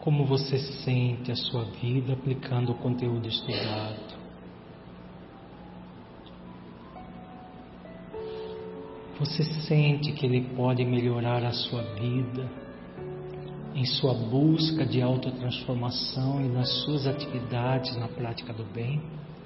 Como você sente a sua vida aplicando o conteúdo estudado? Você sente que ele pode melhorar a sua vida em sua busca de autotransformação e nas suas atividades na prática do bem?